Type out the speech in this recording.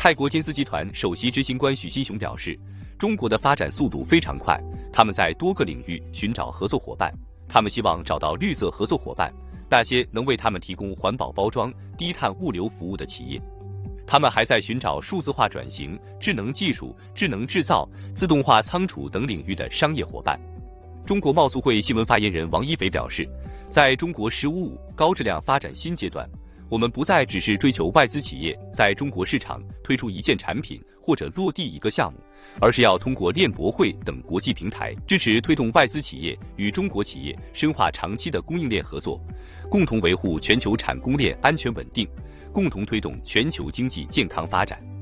泰国天丝集团首席执行官许新雄表示，中国的发展速度非常快，他们在多个领域寻找合作伙伴，他们希望找到绿色合作伙伴，那些能为他们提供环保包装、低碳物流服务的企业。他们还在寻找数字化转型、智能技术、智能制造、自动化仓储等领域的商业伙伴。中国贸促会新闻发言人王一飞表示，在中国“15+5”高质量发展新阶段，我们不再只是追求外资企业在中国市场推出一件产品或者落地一个项目，而是要通过链博会等国际平台，支持推动外资企业与中国企业深化长期的供应链合作，共同维护全球产供链安全稳定，共同推动全球经济健康发展。